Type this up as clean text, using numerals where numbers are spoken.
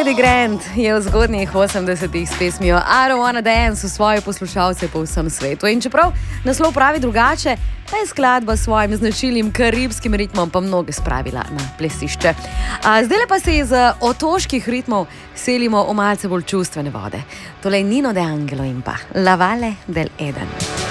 Eddie Grant je v zgodnjih 80-ih s pesmijo I Don't Wanna Dance v svoje poslušalce po vsem svetu. In čeprav naslov pravi drugače, ta je skladba s svojim značilnim karibskim ritmom pa mnoge spravila na plesišče. Zdaj pa se iz otoških ritmov selimo v malce bolj čustvene vode. Tole je Nino De Angelo in pa La Valle del Eden.